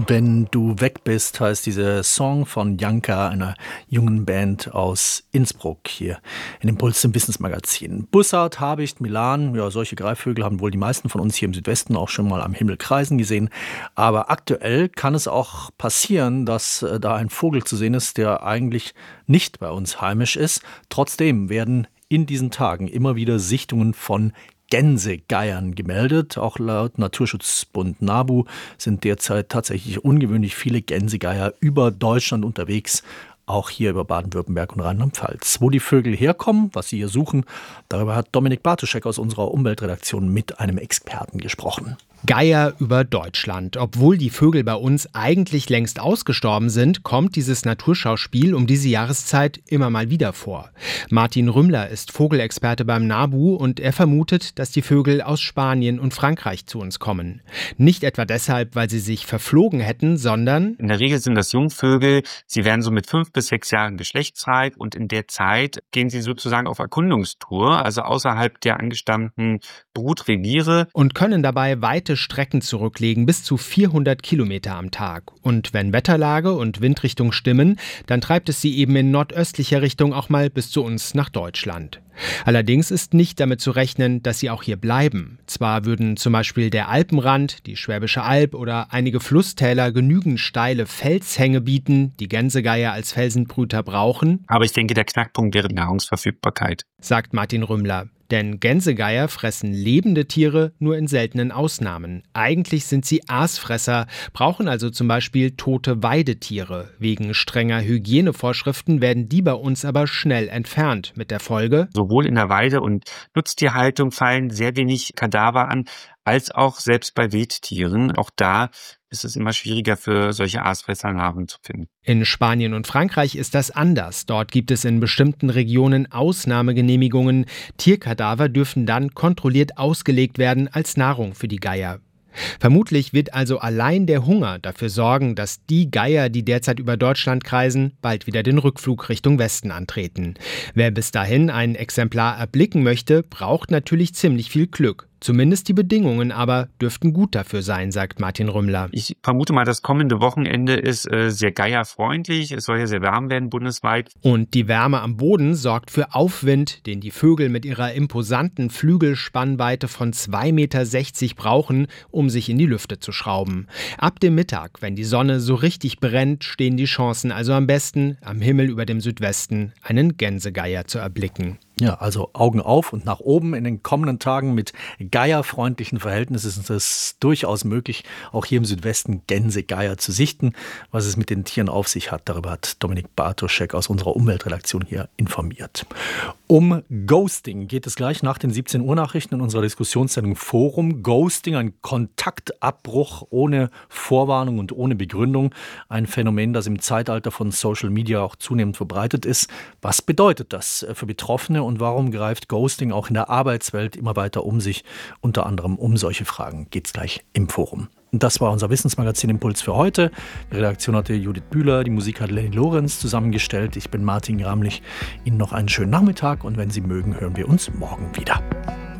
Wenn du weg bist, heißt dieser Song von Janka, einer jungen Band aus Innsbruck, hier in Impuls im Wissensmagazin. Bussard, Habicht, Milan, ja, solche Greifvögel haben wohl die meisten von uns hier im Südwesten auch schon mal am Himmel kreisen gesehen. Aber aktuell kann es auch passieren, dass da ein Vogel zu sehen ist, der eigentlich nicht bei uns heimisch ist. Trotzdem werden in diesen Tagen immer wieder Sichtungen von Gänsegeiern gemeldet. Auch laut Naturschutzbund NABU sind derzeit tatsächlich ungewöhnlich viele Gänsegeier über Deutschland unterwegs, auch hier über Baden-Württemberg und Rheinland-Pfalz. Wo die Vögel herkommen, was sie hier suchen, darüber hat Dominik Bartoschek aus unserer Umweltredaktion mit einem Experten gesprochen. Geier über Deutschland. Obwohl die Vögel bei uns eigentlich längst ausgestorben sind, kommt dieses Naturschauspiel um diese Jahreszeit immer mal wieder vor. Martin Rümmler ist Vogelexperte beim NABU und er vermutet, dass die Vögel aus Spanien und Frankreich zu uns kommen. Nicht etwa deshalb, weil sie sich verflogen hätten, sondern in der Regel sind das Jungvögel. Sie werden so mit 5 bis 6 Jahren geschlechtsreif und in der Zeit gehen sie sozusagen auf Erkundungstour, also außerhalb der angestammten Brutreviere. Und können dabei weite Strecken zurücklegen, bis zu 400 Kilometer am Tag. Und wenn Wetterlage und Windrichtung stimmen, dann treibt es sie eben in nordöstlicher Richtung auch mal bis zu uns nach Deutschland. Allerdings ist nicht damit zu rechnen, dass sie auch hier bleiben. Zwar würden zum Beispiel der Alpenrand, die Schwäbische Alb oder einige Flusstäler genügend steile Felshänge bieten, die Gänsegeier als Felsenbrüter brauchen. Aber ich denke, der Knackpunkt wäre die Nahrungsverfügbarkeit, sagt Martin Rümmler. Denn Gänsegeier fressen lebende Tiere nur in seltenen Ausnahmen. Eigentlich sind sie Aasfresser, brauchen also zum Beispiel tote Weidetiere. Wegen strenger Hygienevorschriften werden die bei uns aber schnell entfernt. Mit der Folge: sowohl in der Weide- und Nutztierhaltung fallen sehr wenig Kadaver an, als auch selbst bei Wildtieren. Auch da ist es immer schwieriger für solche Aasfresser Nahrung zu finden. In Spanien und Frankreich ist das anders. Dort gibt es in bestimmten Regionen Ausnahmegenehmigungen. Tierkadaver dürfen dann kontrolliert ausgelegt werden als Nahrung für die Geier. Vermutlich wird also allein der Hunger dafür sorgen, dass die Geier, die derzeit über Deutschland kreisen, bald wieder den Rückflug Richtung Westen antreten. Wer bis dahin ein Exemplar erblicken möchte, braucht natürlich ziemlich viel Glück. Zumindest die Bedingungen aber dürften gut dafür sein, sagt Martin Rümmler. Ich vermute mal, das kommende Wochenende ist sehr geierfreundlich. Es soll ja sehr warm werden bundesweit. Und die Wärme am Boden sorgt für Aufwind, den die Vögel mit ihrer imposanten Flügelspannweite von 2,60 Meter brauchen, um sich in die Lüfte zu schrauben. Ab dem Mittag, wenn die Sonne so richtig brennt, stehen die Chancen also am besten, am Himmel über dem Südwesten einen Gänsegeier zu erblicken. Ja, also Augen auf und nach oben. In den kommenden Tagen mit geierfreundlichen Verhältnissen ist es durchaus möglich, auch hier im Südwesten Gänsegeier zu sichten. Was es mit den Tieren auf sich hat, darüber hat Dominik Bartoschek aus unserer Umweltredaktion hier informiert. Um Ghosting geht es gleich nach den 17 Uhr Nachrichten in unserer Diskussionssendung Forum. Ghosting, ein Kontaktabbruch ohne Vorwarnung und ohne Begründung. Ein Phänomen, das im Zeitalter von Social Media auch zunehmend verbreitet ist. Was bedeutet das für Betroffene und warum greift Ghosting auch in der Arbeitswelt immer weiter um sich? Unter anderem um solche Fragen geht es gleich im Forum. Und das war unser Wissensmagazin Impuls für heute. Die Redaktion hatte Judith Bühler, die Musik hat Lenny Lorenz zusammengestellt. Ich bin Martin Gramlich. Ihnen noch einen schönen Nachmittag und wenn Sie mögen, hören wir uns morgen wieder.